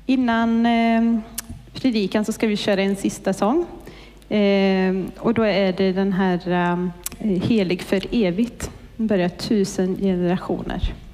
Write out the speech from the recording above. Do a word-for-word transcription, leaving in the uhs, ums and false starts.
Innan eh, predikan så ska vi köra en sista sång. Eh, och då är det den här eh, Helig för evigt. Den börjar tusen generationer.